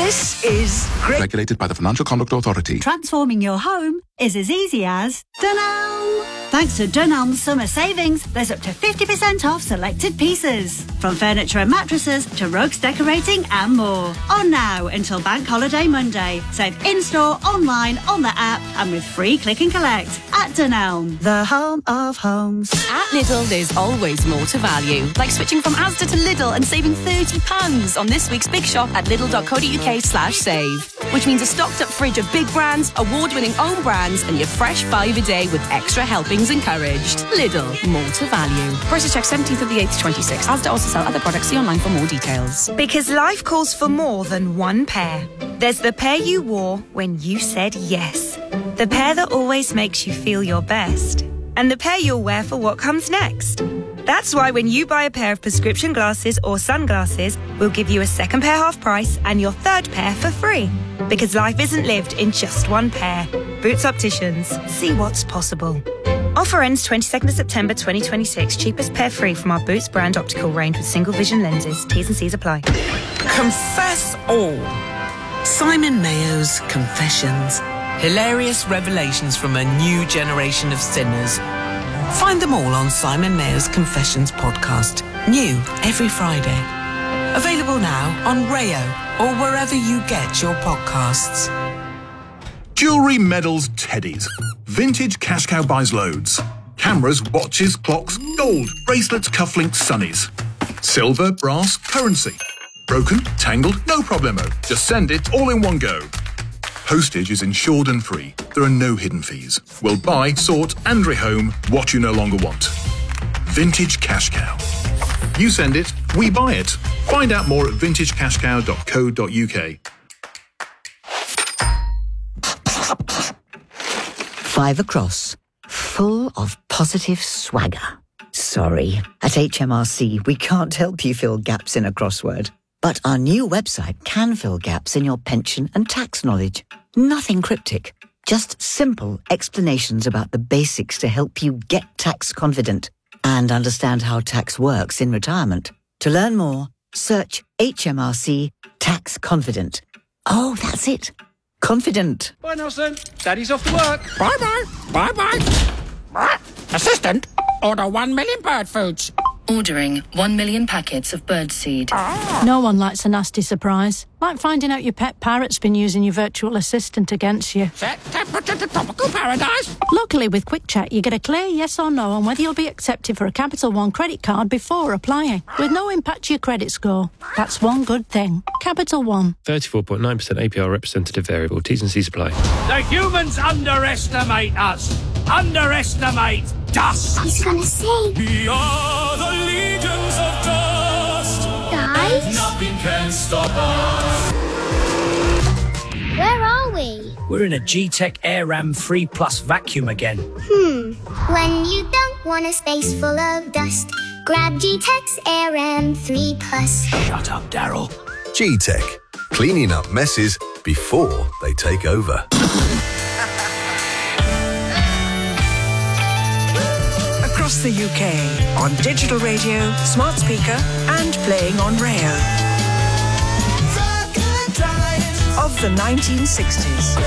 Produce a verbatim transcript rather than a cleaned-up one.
This is great. Regulated by the Financial Conduct Authority. Transforming your home is as easy as Dunelm. Thanks to Dunelm's summer savings, there's up to fifty percent off selected pieces. From furniture and mattresses to rugs, decorating and more. On now until Bank Holiday Monday. Save in-store, online, on the app and with free click and collect at Dunelm, the home of homes. At Lidl, there's always more to value. Like switching from Asda to Lidl and saving thirty pounds on this week's big shop at lidl.co.uk slash save. Which means a stocked up fridge of big brands, award-winning own brands and your fresh five a day with extra helpings encouraged. Lidl, more to value. Prices check seventeenth of the eighth to twenty-sixth. Asda also sell other products. See online for more details. Because life calls for more than one pair. There's the pair you wore when you said yes. The pair that always makes you feel your best. And the pair you'll wear for what comes next. That's why when you buy a pair of prescription glasses or sunglasses, we'll give you a second pair half price and your third pair for free. Because life isn't lived in just one pair. Boots Opticians. See what's possible. Offer ends twenty-second of September twenty twenty-six. Cheapest pair free from our Boots brand optical range with single vision lenses. T's and C's apply. Confess all. Simon Mayo's Confessions. Hilarious revelations from a new generation of sinners. Find them all on Simon Mayo's Confessions podcast. New every Friday. Available now on Rayo or wherever you get your podcasts. Jewellery, medals, teddies. Vintage Cash Cow buys loads. Cameras, watches, clocks, gold, bracelets, cufflinks, sunnies. Silver, brass, currency. Broken, tangled, no problemo. Just send it all in one go. Postage is insured and free. There are no hidden fees. We'll buy, sort and rehome what you no longer want. Vintage Cash Cow. You send it, we buy it. Find out more at vintage cash cow dot co dot uk. Five across, full of positive swagger. Sorry, at H M R C we can't help you fill gaps in a crossword. But our new website can fill gaps in your pension and tax knowledge. Nothing cryptic, just simple explanations about the basics to help you get tax confident and understand how tax works in retirement. To learn more, search H M R C Tax Confident. Oh, that's it. Confident. Bye, Nelson. Daddy's off to work. Bye-bye. Bye-bye. Assistant, order one million bird foods. Ordering one million packets of birdseed. Ah. No one likes a nasty surprise. Like finding out your pet parrot's been using your virtual assistant against you. Set temperature to tropical paradise. Luckily, with Quick Check, you get a clear yes or no on whether you'll be accepted for a Capital One credit card before applying, with no impact to your credit score. That's one good thing. Capital One. thirty-four point nine percent A P R representative variable. T's and C's apply. The humans underestimate us. Underestimate dust. He's gonna say, we are the legions of dust. Guys? Nothing can stop us. Where are we? We're in a G-Tech AirRam three plus vacuum again. Hmm. When you don't want a space full of dust, grab G-Tech's AirRam three plus. Shut up, Daryl. G-Tech. Cleaning up messes before they take over. Across the U K, on digital radio, smart speaker, and playing on Rayo. Of the nineteen sixties.